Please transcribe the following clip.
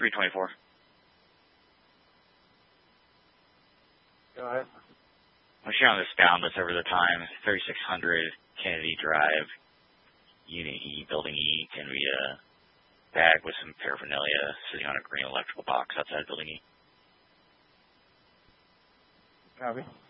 324. Go ahead. I'm sharing this down list over the time. 3600 Kennedy Drive, Unit E, Building E. Can we bag with some paraphernalia sitting on a green electrical box outside Building E? Copy.